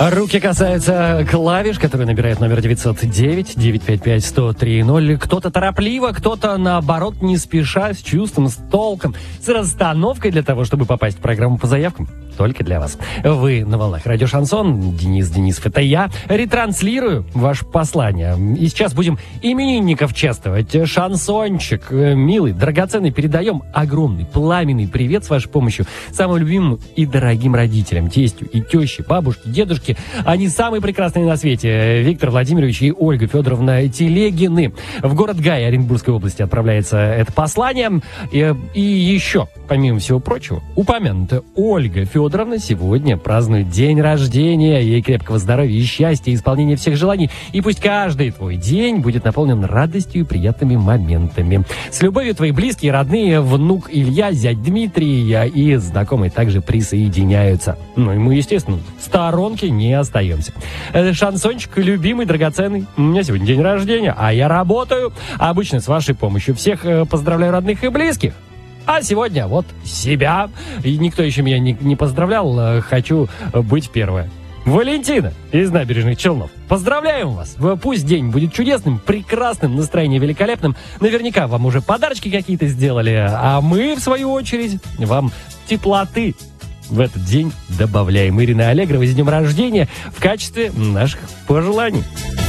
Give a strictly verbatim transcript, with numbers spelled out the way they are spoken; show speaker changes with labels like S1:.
S1: Руки касаются клавиш, которые набирают номер девятьсот девять девятьсот пятьдесят пять сто три ноль. Кто-то торопливо, кто-то, наоборот, не спеша, с чувством, с толком, с расстановкой для того, чтобы попасть в программу по заявкам. Только для вас. Вы на волнах радио Шансон. Денис Денисов, это я. Ретранслирую ваше послание. И сейчас будем именинников чествовать. Шансончик, милый, драгоценный, передаем огромный, пламенный привет с вашей помощью самым любимым и дорогим родителям, тестю и теще, бабушке, дедушке. Они самые прекрасные на свете. Виктор Владимирович и Ольга Федоровна Телегины. В город Гай Оренбургской области отправляется это послание. И, и еще, помимо всего прочего, упомянутая Ольга Федоровна Федоровна сегодня празднует день рождения. Ей крепкого здоровья и счастья, исполнения всех желаний. И пусть каждый твой день будет наполнен радостью и приятными моментами. С любовью твои близкие, родные, внук Илья, зять Дмитрий и знакомые также присоединяются. Ну и мы, естественно, в сторонке не остаемся. Шансончик, любимый, драгоценный. У меня сегодня день рождения, а я работаю. Обычно с вашей помощью. Всех поздравляю, родных и близких. А сегодня вот себя. И никто еще меня не, не поздравлял. Хочу быть первой. Валентина из Набережных Челнов. Поздравляем вас. Пусть день будет чудесным, прекрасным, настроение великолепным. Наверняка вам уже подарочки какие-то сделали. А мы, в свою очередь, вам теплоты в этот день добавляем. Ирина Аллегрова с днем рождения в качестве наших пожеланий.